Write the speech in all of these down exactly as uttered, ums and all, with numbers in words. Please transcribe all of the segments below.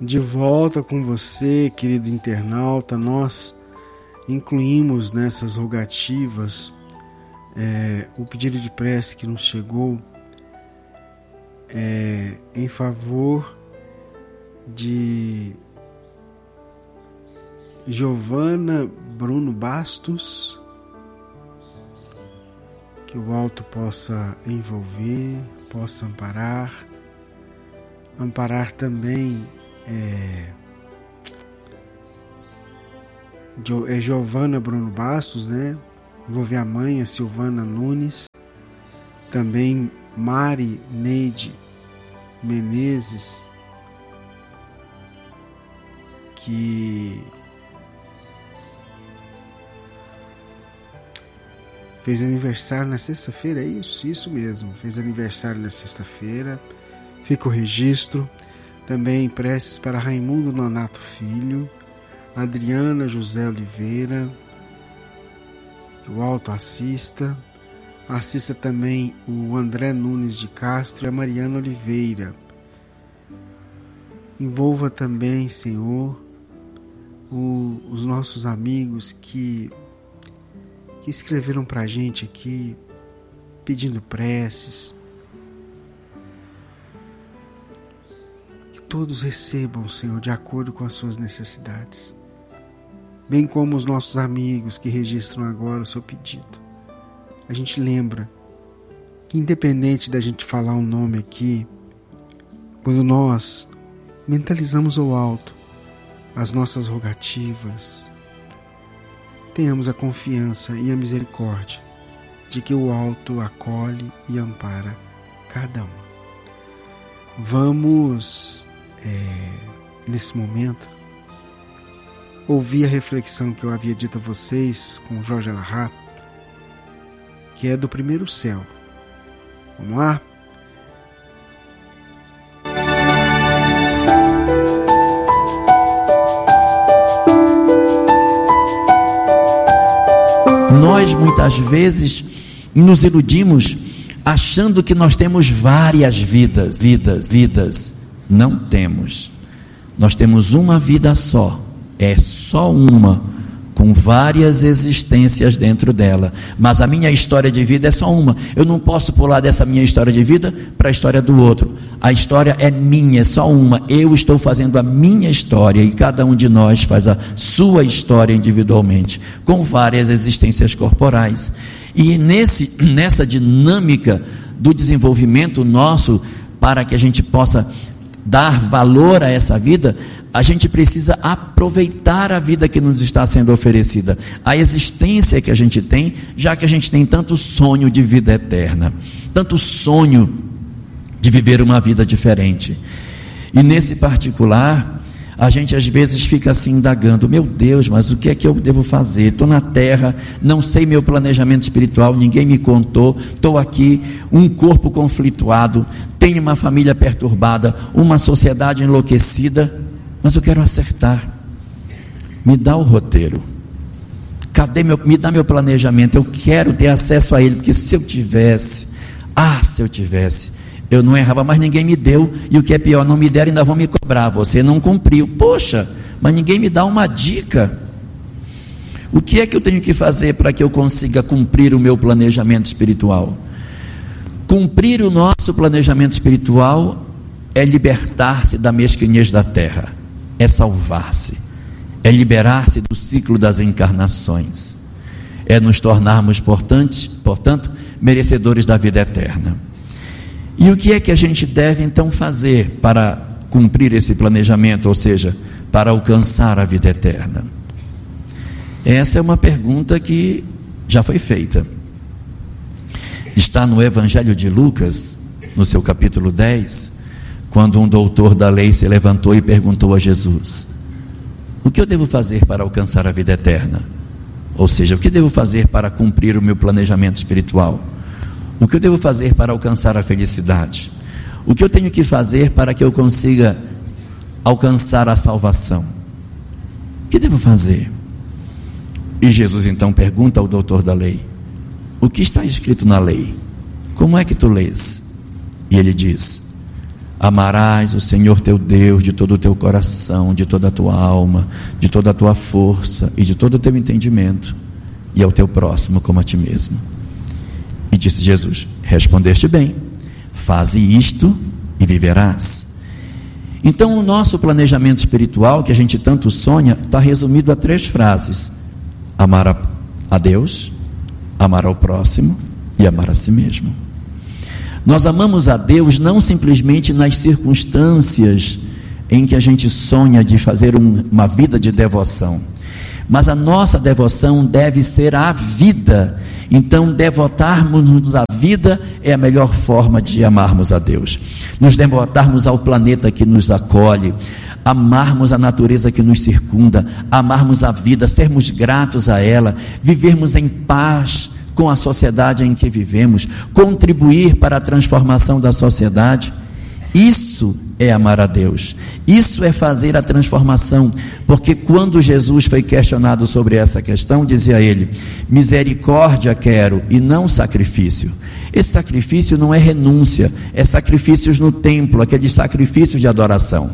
De volta com você, querido internauta. Nós incluímos nessas rogativas é, o pedido de prece que nos chegou é, em favor de Giovana Bruno Bastos, que o alto possa envolver, possa amparar, amparar também é, é Giovana Bruno Bastos, né? Envolver a mãe, a Silvana Nunes, também Mari Neide Menezes, que fez aniversário na sexta-feira, é isso? Isso mesmo, fez aniversário na sexta-feira. Fica o registro. Também preces para Raimundo Nonato Filho, Adriana José Oliveira, que o alto assista. Assista também o André Nunes de Castro e a Mariana Oliveira. Envolva também, Senhor, o, os nossos amigos que, que escreveram para a gente aqui, pedindo preces. Que todos recebam, Senhor, de acordo com as suas necessidades. Bem como os nossos amigos que registram agora o seu pedido. A gente lembra que, independente da gente falar um nome aqui, quando nós mentalizamos ao alto as nossas rogativas, tenhamos a confiança e a misericórdia de que o alto acolhe e ampara cada um. Vamos, é, nesse momento, ouvir a reflexão que eu havia dito a vocês com Jorge Alahá, que é do primeiro céu. Vamos lá? Nós muitas vezes nos iludimos achando que nós temos várias vidas, vidas, vidas. Não temos. Nós temos uma vida só. É só uma, com várias existências dentro dela. Mas a minha história de vida é só uma. Eu não posso pular dessa minha história de vida para a história do outro. A história é minha, é só uma. Eu estou fazendo a minha história e cada um de nós faz a sua história individualmente, com várias existências corporais. E nesse, nessa dinâmica do desenvolvimento nosso, para que a gente possa dar valor a essa vida, a gente precisa aproveitar a vida que nos está sendo oferecida, a existência que a gente tem, já que a gente tem tanto sonho de vida eterna, tanto sonho de viver uma vida diferente. E nesse particular, a gente às vezes fica assim indagando: meu Deus, mas o que é que eu devo fazer? Estou na terra, não sei meu planejamento espiritual, ninguém me contou, estou aqui, um corpo conflituado, tenho uma família perturbada, uma sociedade enlouquecida, mas eu quero acertar. Me dá o roteiro. Cadê meu, me dá meu planejamento? Eu quero ter acesso a ele, porque se eu tivesse, ah, se eu tivesse, eu não errava, mas ninguém me deu, e o que é pior, não me deram e ainda vão me cobrar. Você não cumpriu. Poxa, mas ninguém me dá uma dica. O que é que eu tenho que fazer para que eu consiga cumprir o meu planejamento espiritual? Cumprir o nosso planejamento espiritual é libertar-se da mesquinhez da terra, é salvar-se, é liberar-se do ciclo das encarnações, é nos tornarmos, portanto, portanto, merecedores da vida eterna. E o que é que a gente deve então fazer para cumprir esse planejamento, ou seja, para alcançar a vida eterna? Essa é uma pergunta que já foi feita. Está no Evangelho de Lucas, no seu capítulo dez, quando um doutor da lei se levantou e perguntou a Jesus: o que eu devo fazer para alcançar a vida eterna? Ou seja, o que devo fazer para cumprir o meu planejamento espiritual? O que eu devo fazer para alcançar a felicidade? O que eu tenho que fazer para que eu consiga alcançar a salvação? O que devo fazer? E Jesus então pergunta ao doutor da lei: o que está escrito na lei? Como é que tu lês? E ele diz: Amarás o Senhor teu Deus de todo o teu coração, de toda a tua alma, de toda a tua força e de todo o teu entendimento, e ao teu próximo como a ti mesmo. E disse Jesus: respondeste bem, faze isto e viverás. Então o nosso planejamento espiritual, que a gente tanto sonha, está resumido a três frases: amar a, a Deus, amar ao próximo e amar a si mesmo. Nós amamos a Deus não simplesmente nas circunstâncias em que a gente sonha de fazer um, uma vida de devoção, mas a nossa devoção deve ser à vida. Então, devotarmos-nos à vida é a melhor forma de amarmos a Deus. Nos devotarmos ao planeta que nos acolhe, amarmos a natureza que nos circunda, amarmos a vida, sermos gratos a ela, vivermos em paz com a sociedade em que vivemos, contribuir para a transformação da sociedade. Isso é amar a Deus, isso é fazer a transformação, porque quando Jesus foi questionado sobre essa questão, dizia ele: misericórdia quero e não sacrifício. Esse sacrifício não é renúncia, é sacrifícios no templo, aqueles sacrifícios de adoração.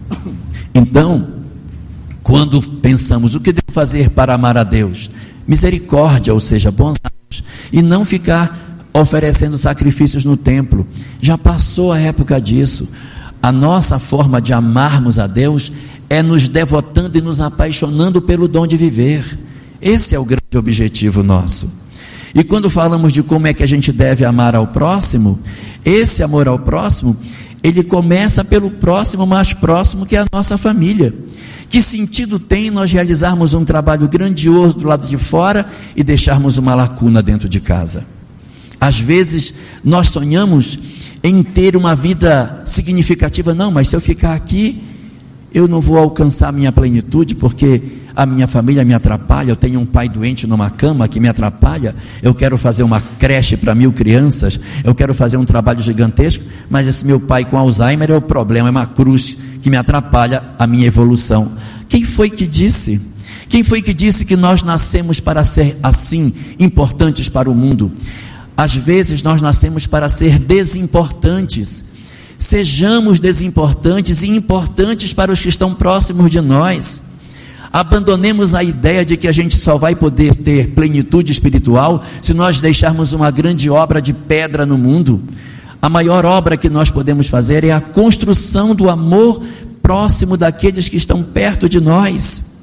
Então, quando pensamos o que devo fazer para amar a Deus, misericórdia, ou seja, bons atos, e não ficar oferecendo sacrifícios no templo. Já passou a época disso. A nossa forma de amarmos a Deus é nos devotando e nos apaixonando pelo dom de viver. Esse é o grande objetivo nosso. E quando falamos de como é que a gente deve amar ao próximo, esse amor ao próximo, ele começa pelo próximo mais próximo, que é a nossa família. Que sentido tem nós realizarmos um trabalho grandioso do lado de fora e deixarmos uma lacuna dentro de casa? Às vezes nós sonhamos em ter uma vida significativa. Não, mas se eu ficar aqui, eu não vou alcançar a minha plenitude, porque a minha família me atrapalha. Eu tenho um pai doente numa cama que me atrapalha. Eu quero fazer uma creche para mil crianças, eu quero fazer um trabalho gigantesco, mas esse meu pai com Alzheimer é o problema, é uma cruz que me atrapalha a minha evolução. Quem foi que disse? Quem foi que disse que nós nascemos para ser assim, importantes para o mundo? Às vezes nós nascemos para ser desimportantes. Sejamos desimportantes e importantes para os que estão próximos de nós. Abandonemos a ideia de que a gente só vai poder ter plenitude espiritual se nós deixarmos uma grande obra de pedra no mundo. A maior obra que nós podemos fazer é a construção do amor próximo daqueles que estão perto de nós.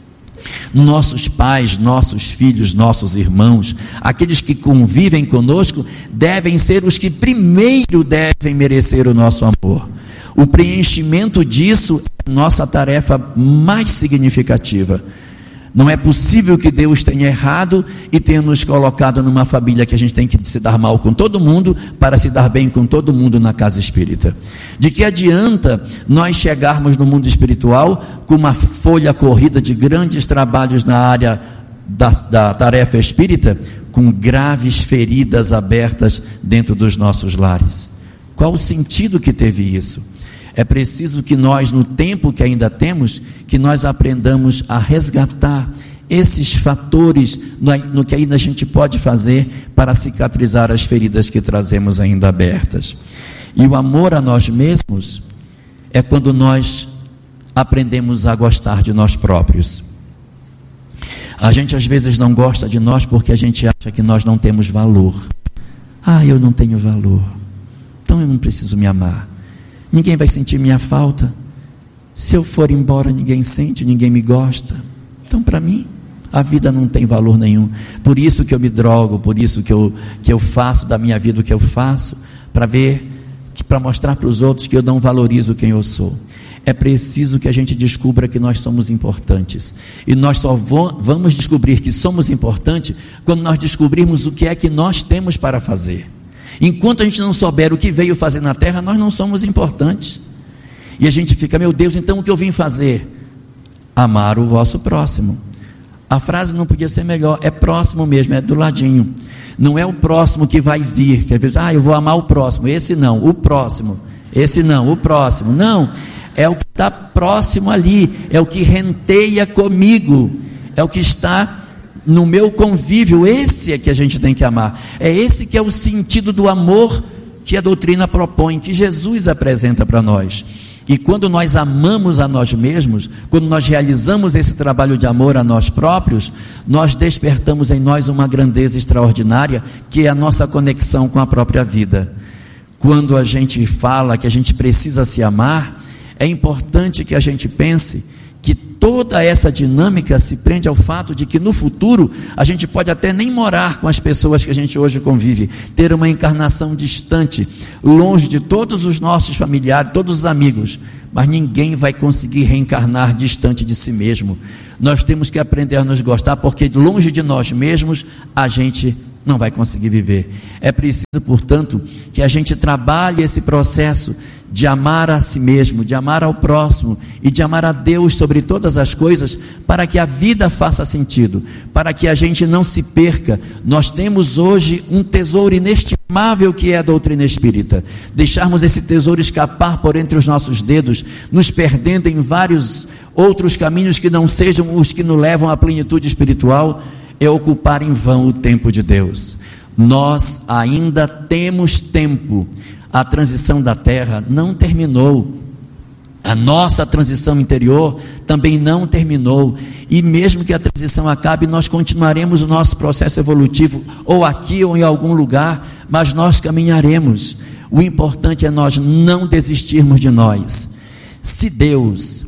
Nossos pais, nossos filhos, nossos irmãos, aqueles que convivem conosco, devem ser os que primeiro devem merecer o nosso amor. O preenchimento disso é a nossa tarefa mais significativa. Não é possível que Deus tenha errado e tenha nos colocado numa família que a gente tem que se dar mal com todo mundo para se dar bem com todo mundo na casa espírita. De que adianta nós chegarmos no mundo espiritual com uma folha corrida de grandes trabalhos na área da, da tarefa espírita, com graves feridas abertas dentro dos nossos lares? Qual o sentido que teve isso? É preciso que nós, no tempo que ainda temos, que nós aprendamos a resgatar esses fatores no, no que ainda a gente pode fazer para cicatrizar as feridas que trazemos ainda abertas. E o amor a nós mesmos é quando nós aprendemos a gostar de nós próprios. A gente às vezes não gosta de nós porque a gente acha que nós não temos valor. Ah, eu não tenho valor, então eu não preciso me amar. Ninguém vai sentir minha falta. Se eu for embora, ninguém sente, ninguém me gosta. Então, para mim, a vida não tem valor nenhum. Por isso que eu me drogo, por isso que eu, que eu faço da minha vida o que eu faço, para ver, para mostrar para os outros que eu não valorizo quem eu sou. É preciso que a gente descubra que nós somos importantes. E nós só vamos descobrir que somos importantes quando nós descobrirmos o que é que nós temos para fazer. Enquanto a gente não souber o que veio fazer na terra, nós não somos importantes. E a gente fica, meu Deus, então o que eu vim fazer? Amar o vosso próximo. A frase não podia ser melhor, é próximo mesmo, é do ladinho. Não é o próximo que vai vir, que às vezes, ah, eu vou amar o próximo, esse não, o próximo, esse não, o próximo, não, é o que está próximo ali, é o que renteia comigo, é o que está no meu convívio. Esse é que a gente tem que amar, é esse que é o sentido do amor que a doutrina propõe, que Jesus apresenta para nós. E quando nós amamos a nós mesmos, quando nós realizamos esse trabalho de amor a nós próprios, nós despertamos em nós uma grandeza extraordinária, que é a nossa conexão com a própria vida. Quando a gente fala que a gente precisa se amar, é importante que a gente pense que toda essa dinâmica se prende ao fato de que no futuro a gente pode até nem morar com as pessoas que a gente hoje convive, ter uma encarnação distante, longe de todos os nossos familiares, todos os amigos, mas ninguém vai conseguir reencarnar distante de si mesmo. Nós temos que aprender a nos gostar, porque longe de nós mesmos a gente não vai conseguir viver. É preciso, portanto, que a gente trabalhe esse processo de amar a si mesmo, de amar ao próximo e de amar a Deus sobre todas as coisas, para que a vida faça sentido, para que a gente não se perca. Nós temos hoje um tesouro inestimável, que é a doutrina espírita. Deixarmos esse tesouro escapar por entre os nossos dedos, nos perdendo em vários outros caminhos que não sejam os que nos levam à plenitude espiritual, é ocupar em vão o tempo de Deus. Nós ainda temos tempo. A transição da Terra não terminou, a nossa transição interior também não terminou, e mesmo que a transição acabe, nós continuaremos o nosso processo evolutivo, ou aqui ou em algum lugar, mas nós caminharemos. O importante é nós não desistirmos de nós. Se Deus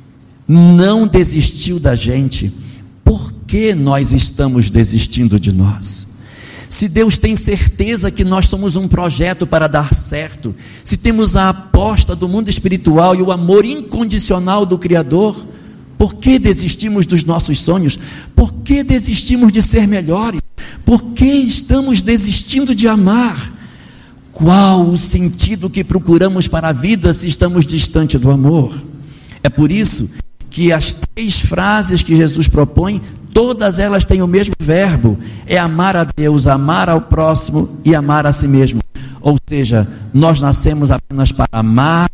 não desistiu da gente, por que nós estamos desistindo de nós? Se Deus tem certeza que nós somos um projeto para dar certo, se temos a aposta do mundo espiritual e o amor incondicional do Criador, por que desistimos dos nossos sonhos? Por que desistimos de ser melhores? Por que estamos desistindo de amar? Qual o sentido que procuramos para a vida se estamos distante do amor? É por isso que as três frases que Jesus propõe, todas elas têm o mesmo verbo, é amar a Deus, amar ao próximo e amar a si mesmo. Ou seja, nós nascemos apenas para amar,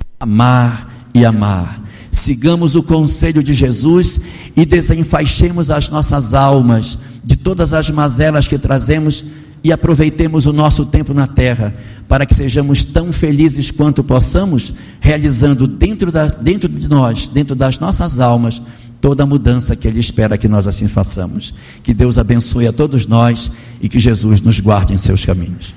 amar e amar. Sigamos o conselho de Jesus e desenfaixemos as nossas almas de todas as mazelas que trazemos e aproveitemos o nosso tempo na terra, para que sejamos tão felizes quanto possamos, realizando dentro, da, dentro de nós, dentro das nossas almas, toda a mudança que Ele espera que nós assim façamos. Que Deus abençoe a todos nós e que Jesus nos guarde em seus caminhos.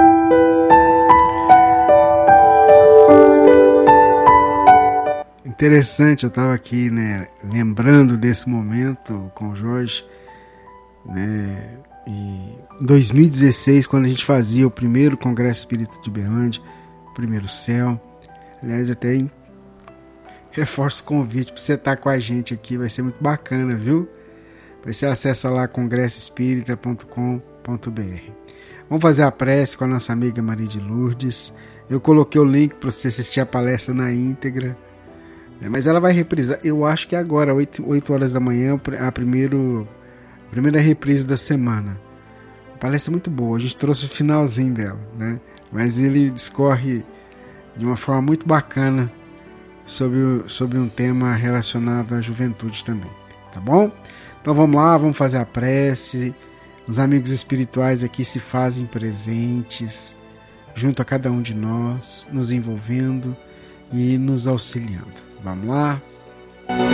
Interessante, eu estava aqui, né, lembrando desse momento com o Jorge, né, e em dois mil e dezesseis, quando a gente fazia o primeiro Congresso Espírita de Uberlândia, o primeiro céu, aliás, até em reforço o convite para você estar com a gente aqui, vai ser muito bacana, viu? Você acessa lá congresso espírita ponto com ponto b r. Vamos fazer a prece com a nossa amiga Maria de Lourdes. Eu coloquei o link para você assistir a palestra na íntegra, mas ela vai reprisar, eu acho que agora, oito horas da manhã, a, primeiro, a primeira reprise da semana. A palestra é muito boa, a gente trouxe o finalzinho dela, né? Mas ele discorre de uma forma muito bacana Sobre, sobre um tema relacionado à juventude também, tá bom? Então vamos lá, vamos fazer a prece. Os amigos espirituais aqui se fazem presentes junto a cada um de nós, nos envolvendo e nos auxiliando. Vamos lá?